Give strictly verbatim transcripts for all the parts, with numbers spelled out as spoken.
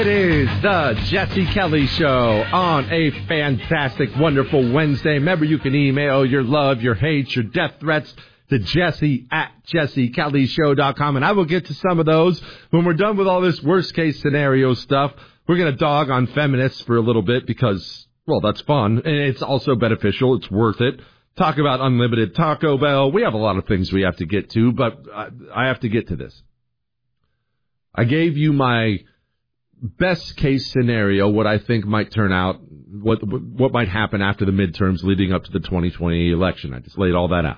It is the Jesse Kelly Show on a fantastic, wonderful Wednesday. Remember, you can email your love, your hate, your death threats to Jesse at jesse kelly show dot com, and I will get to some of those when we're done with all this worst-case scenario stuff. We're going to dog on feminists for a little bit because, well, that's fun, and it's also beneficial. It's worth it. Talk about unlimited Taco Bell. We have a lot of things we have to get to, but I have to get to this. I gave you my best case scenario, what I think might turn out, what what might happen after the midterms leading up to the twenty twenty election. I just laid all that out.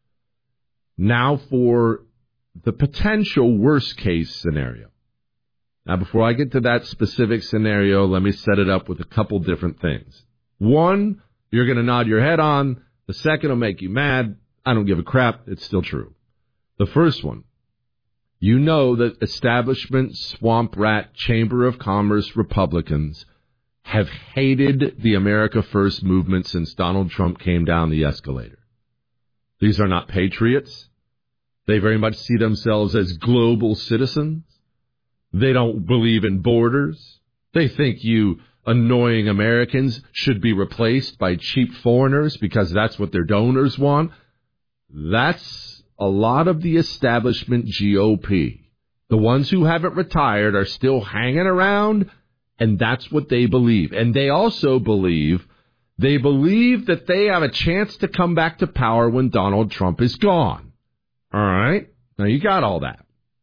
Now for the potential worst case scenario. Now, before I get to that specific scenario, let me set it up with a couple different things. One, you're going to nod your head on. The second will make you mad. I don't give a crap. It's still true. The first one, you know that establishment swamp rat Chamber of Commerce Republicans have hated the America First movement since Donald Trump came down the escalator. These are not patriots. They very much see themselves as global citizens. They don't believe in borders. They think you annoying Americans should be replaced by cheap foreigners because that's what their donors want. That's a lot of the establishment G O P. The ones who haven't retired are still hanging around, and that's what they believe. And they also believe, they believe that they have a chance to come back to power when Donald Trump is gone. All right? Now, you got all that.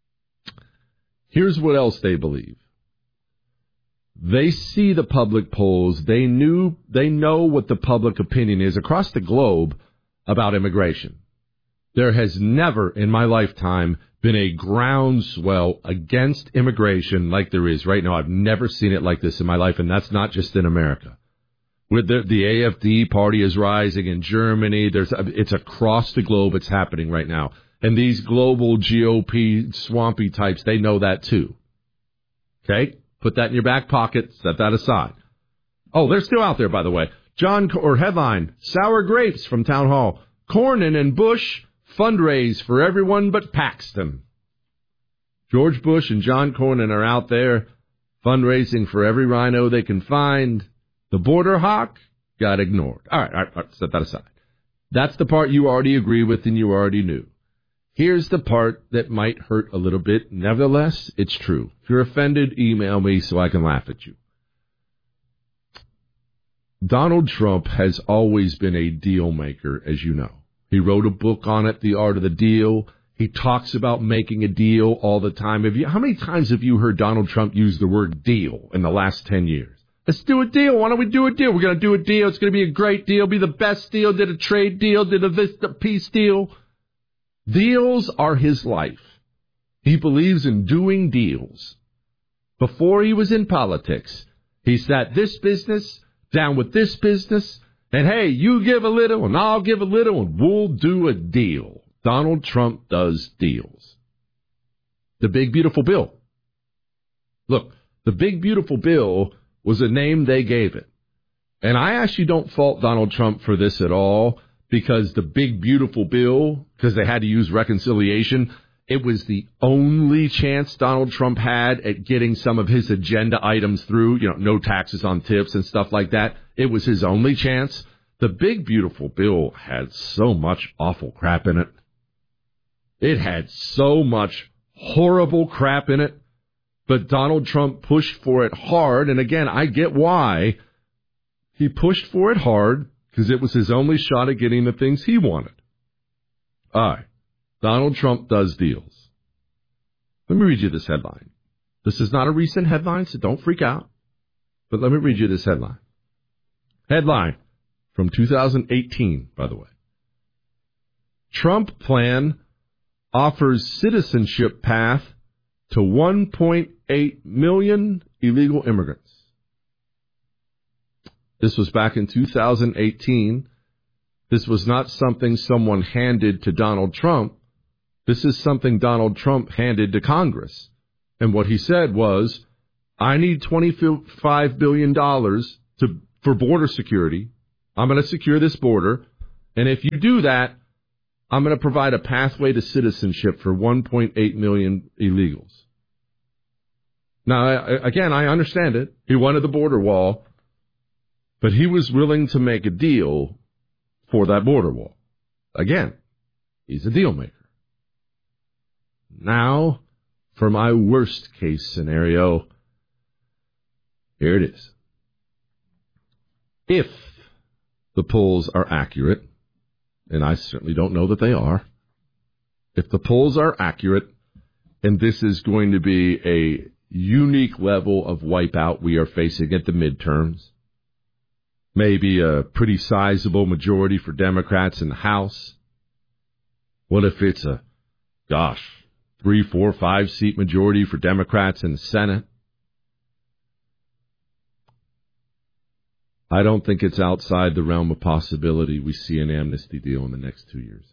Here's what else they believe. They see the public polls. They knew, they know what the public opinion is across the globe about immigration. There has never in my lifetime been a groundswell against immigration like there is right now. I've never seen it like this in my life, and that's not just in America. With the, the A F D party is rising in Germany. There's it's across the globe. It's happening right now. And these global G O P swampy types, they know that too. Okay? Put that in your back pocket. Set that aside. Oh, they're still out there, by the way. John, or headline, Sour Grapes from Town Hall. Cornyn and Bush fundraise for everyone but Paxton. George Bush and John Cornyn are out there fundraising for every rhino they can find. The border hawk got ignored. All right, all right, all right, set that aside. That's the part you already agree with and you already knew. Here's the part that might hurt a little bit. Nevertheless, it's true. If you're offended, email me so I can laugh at you. Donald Trump has always been a deal maker, as you know. He wrote a book on it, The Art of the Deal. He talks about making a deal all the time. Have you, how many times have you heard Donald Trump use the word deal in the last ten years? Let's do a deal. Why don't we do a deal? We're going to do a deal. It's going to be a great deal, be the best deal, did a trade deal, did a Vista peace deal. Deals are his life. He believes in doing deals. Before he was in politics, he sat this business down with this business, and hey, you give a little and I'll give a little and we'll do a deal. Donald Trump does deals. The Big Beautiful Bill. Look, the Big Beautiful Bill was a name they gave it. And I actually don't fault Donald Trump for this at all. Because the Big Beautiful Bill, because they had to use reconciliation, it was the only chance Donald Trump had at getting some of his agenda items through, you know, no taxes on tips and stuff like that. It was his only chance. The Big Beautiful Bill had so much awful crap in it. It had so much horrible crap in it. But Donald Trump pushed for it hard. And again, I get why. He pushed for it hard. Because it was his only shot at getting the things he wanted. All right. Donald Trump does deals. Let me read you this headline. This is not a recent headline, so don't freak out. But let me read you this headline. Headline from two thousand eighteen, by the way. Trump plan offers citizenship path to one point eight million illegal immigrants. This was back in two thousand eighteen. This was not something someone handed to Donald Trump. This is something Donald Trump handed to Congress. And what he said was, I need twenty-five billion dollars to, for border security. I'm going to secure this border. And if you do that, I'm going to provide a pathway to citizenship for one point eight million illegals. Now, I, again, I understand it. He wanted the border wall, but he was willing to make a deal for that border wall. Again, he's a deal maker. Now, for my worst case scenario, here it is. If the polls are accurate, and I certainly don't know that they are, if the polls are accurate, and this is going to be a unique level of wipeout we are facing at the midterms, maybe a pretty sizable majority for Democrats in the House. What if it's a, gosh, three, four, five seat majority for Democrats in the Senate? I don't think it's outside the realm of possibility we see an amnesty deal in the next two years.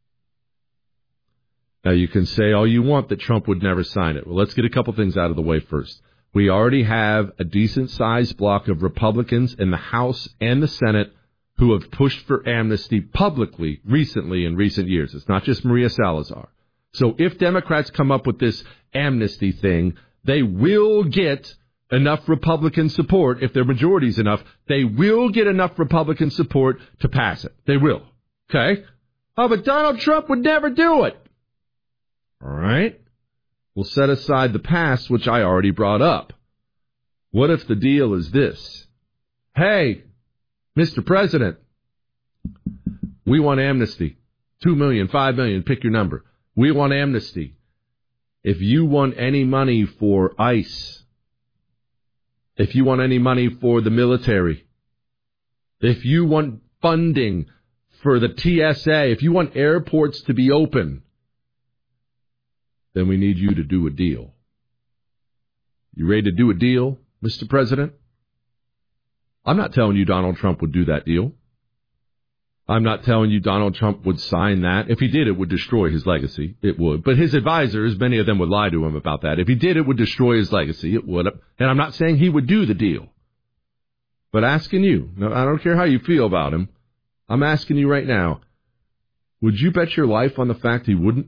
Now, you can say all you want that Trump would never sign it. Well, let's get a couple things out of the way first. We already have a decent-sized block of Republicans in the House and the Senate who have pushed for amnesty publicly recently in recent years. It's not just Maria Salazar. So if Democrats come up with this amnesty thing, they will get enough Republican support. If their majority's enough, they will get enough Republican support to pass it. They will. Okay? Oh, but Donald Trump would never do it. All right. We'll set aside the past, which I already brought up. What if the deal is this? Hey, Mister President, we want amnesty. Two million, five million, pick your number. We want amnesty. If you want any money for ICE, if you want any money for the military, if you want funding for the T S A, if you want airports to be open, then we need you to do a deal. You ready to do a deal, Mister President? I'm not telling you Donald Trump would do that deal. I'm not telling you Donald Trump would sign that. If he did, it would destroy his legacy. It would. But his advisors, many of them would lie to him about that. If he did, it would destroy his legacy. It would. And I'm not saying he would do the deal. But asking you, now, I don't care how you feel about him, I'm asking you right now, would you bet your life on the fact he wouldn't?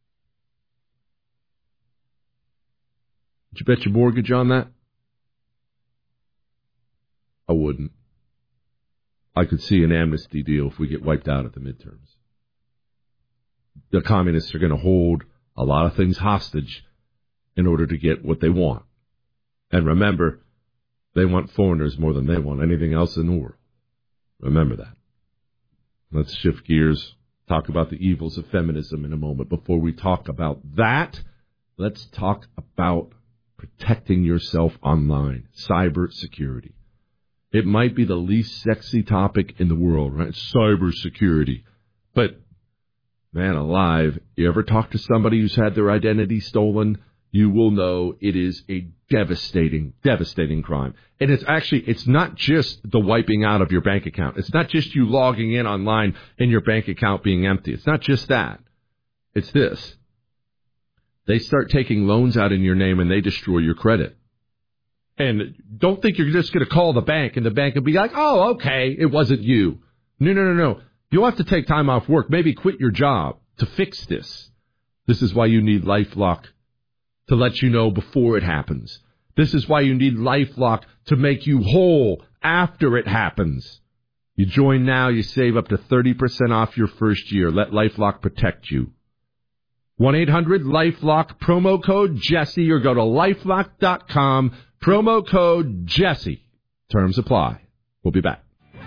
Would you bet your mortgage on that? I wouldn't. I could see an amnesty deal if we get wiped out at the midterms. The communists are going to hold a lot of things hostage in order to get what they want. And remember, they want foreigners more than they want anything else in the world. Remember that. Let's shift gears, talk about the evils of feminism in a moment. Before we talk about that, let's talk about protecting yourself online, cyber security. It might be the least sexy topic in the world, right? Cyber security. But, man alive, you ever talk to somebody who's had their identity stolen? You will know it is a devastating, devastating crime. And it's actually, it's not just the wiping out of your bank account. It's not just you logging in online and your bank account being empty. It's not just that. It's this. They start taking loans out in your name and they destroy your credit. And don't think you're just going to call the bank and the bank will be like, oh, okay, it wasn't you. No, no, no, no. You'll have to take time off work, maybe quit your job to fix this. This is why you need LifeLock to let you know before it happens. This is why you need LifeLock to make you whole after it happens. You join now, you save up to thirty percent off your first year. Let LifeLock protect you. one eight hundred LifeLock, promo code Jesse, or go to lifelock dot com, promo code Jesse. Terms apply. We'll be back.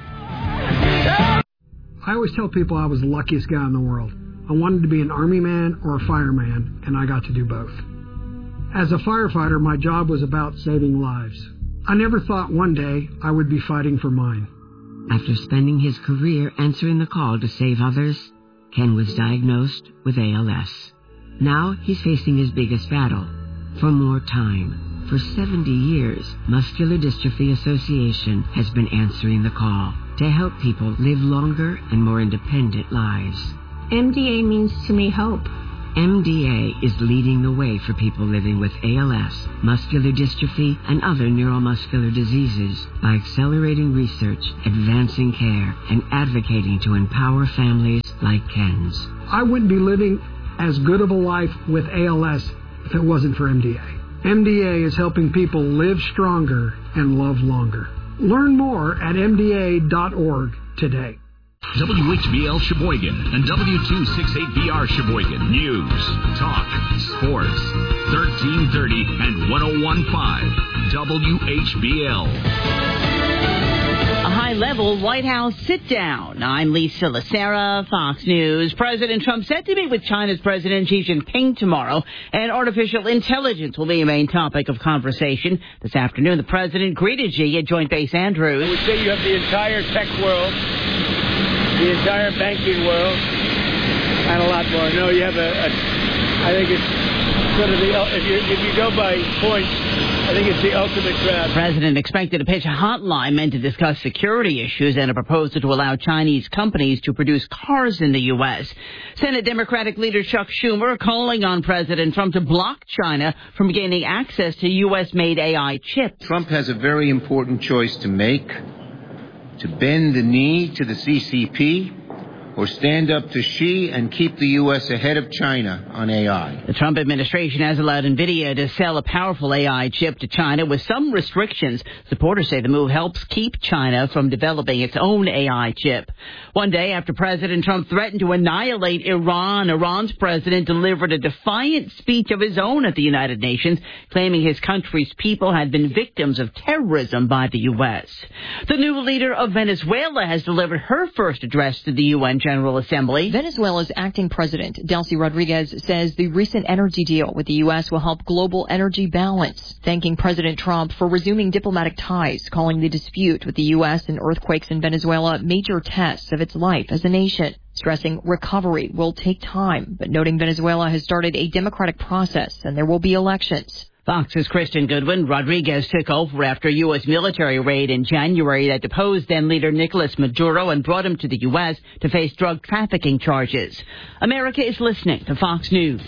I always tell people I was the luckiest guy in the world. I wanted to be an army man or a fireman, and I got to do both. As a firefighter, my job was about saving lives. I never thought one day I would be fighting for mine. After spending his career answering the call to save others, Ken was diagnosed with A L S. Now he's facing his biggest battle, for more time. For seventy years, Muscular Dystrophy Association has been answering the call to help people live longer and more independent lives. M D A means to me hope. M D A is leading the way for people living with A L S, muscular dystrophy, and other neuromuscular diseases by accelerating research, advancing care, and advocating to empower families like Ken's. I wouldn't be living as good of a life with A L S if it wasn't for M D A. M D A is helping people live stronger and love longer. Learn more at M D A dot org today. W H B L Sheboygan and W two sixty-eight B R Sheboygan. News, talk, sports. thirteen thirty and ten fifteen W H B L. A high-level White House sit-down. I'm Lisa Lacera, Fox News. President Trump set to meet with China's President Xi Jinping tomorrow, and artificial intelligence will be a main topic of conversation. This afternoon, the president greeted Xi at Joint Base Andrews. I would say you have the entire tech world, the entire banking world, and a lot more. No, you have a, a I think it's sort of the, if you, if you go by points, I think it's the ultimate trap. The president expected to pitch a hotline meant to discuss security issues and a proposal to allow Chinese companies to produce cars in the U S. Senate Democratic leader Chuck Schumer calling on President Trump to block China from gaining access to U S-made A I chips. Trump has a very important choice to make, to bend the knee to the C C P or stand up to Xi and keep the U S ahead of China on A I. The Trump administration has allowed NVIDIA to sell a powerful A I chip to China with some restrictions. Supporters say the move helps keep China from developing its own A I chip. One day after President Trump threatened to annihilate Iran, Iran's president delivered a defiant speech of his own at the United Nations, claiming his country's people had been victims of terrorism by the U S. The new leader of Venezuela has delivered her first address to the U N General Assembly. Venezuela's acting president, Delcy Rodriguez, says the recent energy deal with the U S will help global energy balance, thanking President Trump for resuming diplomatic ties, calling the dispute with the U S and earthquakes in Venezuela major tests of its life as a nation, stressing recovery will take time, but noting Venezuela has started a democratic process and there will be elections. Fox's Kristen Goodwin. Rodriguez took over after a U S military raid in January that deposed then-leader Nicolas Maduro and brought him to the U S to face drug trafficking charges. America is listening to Fox News.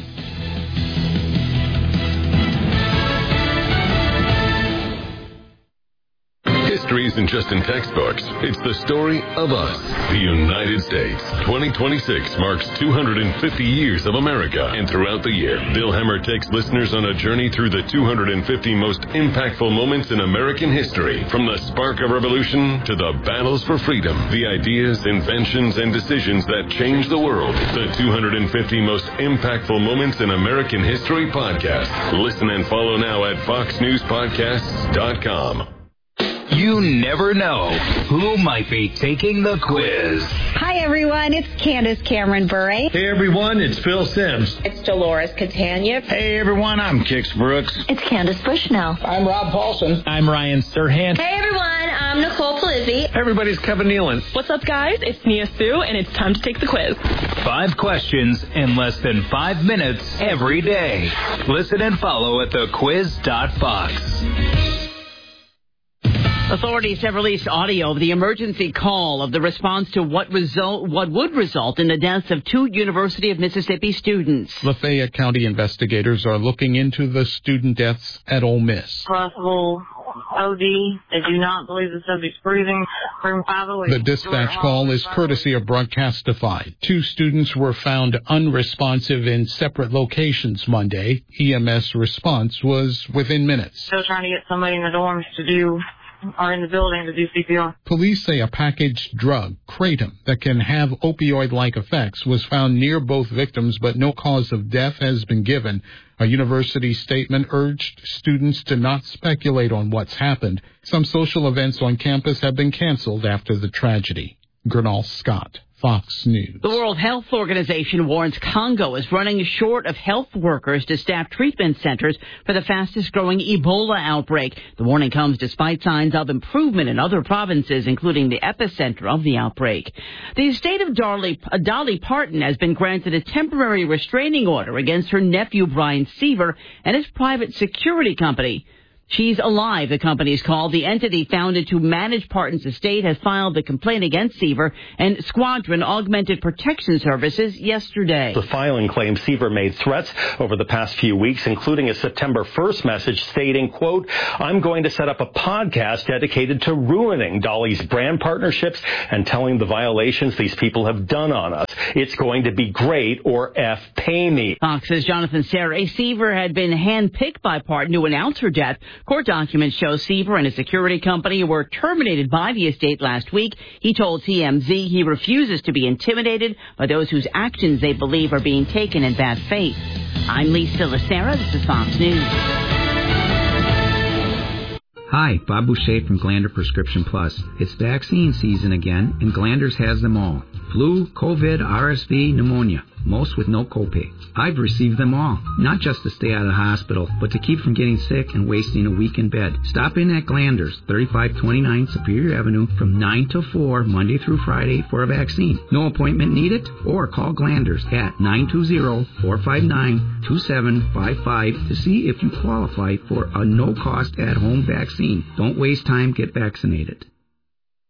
History isn't just in textbooks. It's the story of us, the United States. twenty twenty-six marks two hundred fifty years of America. And throughout the year, Bill Hemmer takes listeners on a journey through the two hundred fifty most impactful moments in American history. From the spark of revolution to the battles for freedom, the ideas, inventions, and decisions that changed the world. The two hundred fifty most impactful moments in American history podcast. Listen and follow now at fox news podcasts dot com. You never know who might be taking the quiz. Hi, everyone. It's Candace Cameron Bure. Hey, everyone. It's Phil Sims. It's Dolores Catania. Hey, everyone. I'm Kix Brooks. It's Candace Bushnell. I'm Rob Paulson. I'm Ryan Serhan. Hey, everyone. I'm Nicole Palizzi. Hey, everybody. It's Kevin Nealon. What's up, guys? It's Nia Sue, and it's time to take the quiz. Five questions in less than five minutes every day. Listen and follow at the quiz dot fox. Authorities have released audio of the emergency call of the response to what result, what would result in the deaths of two University of Mississippi students. Lafayette County investigators are looking into the student deaths at Ole Miss. Possible O D. They do not believe the subject's breathing. Room five oh eight. The dispatch call is courtesy of Broadcastify. Two students were found unresponsive in separate locations Monday. E M S response was within minutes. Still trying to get somebody in the dorms to do are in the building to do C P R. Police say a packaged drug, Kratom, that can have opioid-like effects was found near both victims, but no cause of death has been given. A university statement urged students to not speculate on what's happened. Some social events on campus have been canceled after the tragedy. Gernal Scott, Fox News. The World Health Organization warns Congo is running short of health workers to staff treatment centers for the fastest-growing Ebola outbreak. The warning comes despite signs of improvement in other provinces, including the epicenter of the outbreak. The estate of Dolly, uh, Dolly Parton has been granted a temporary restraining order against her nephew, Brian Seaver, and his private security company. She's Alive, the company's called. The entity founded to manage Parton's estate has filed the complaint against Seaver and Squadron Augmented Protection Services yesterday. The filing claims Seaver made threats over the past few weeks, including a September first message stating, quote, I'm going to set up a podcast dedicated to ruining Dolly's brand partnerships and telling the violations these people have done on us. It's going to be great, or F, pay me. Fox's Jonathan Serre. Seaver had been handpicked by Parton to announce her death. Court documents show Seaver and his security company were terminated by the estate last week. He told T M Z he refuses to be intimidated by those whose actions they believe are being taken in bad faith. I'm Lisa Lacera. This is Fox News. Hi, Bob Boucher from Glander Prescription Plus. It's vaccine season again, and Glanders has them all. Flu, COVID, R S V, pneumonia. Most with no copay. I've received them all, not just to stay out of the hospital, but to keep from getting sick and wasting a week in bed. Stop in at Glanders, thirty-five twenty-nine Superior Avenue, from nine to four, Monday through Friday, for a vaccine. No appointment needed? Or call Glanders at nine two zero, four five nine, two seven five five to see if you qualify for a no-cost at-home vaccine. Don't waste time, get vaccinated.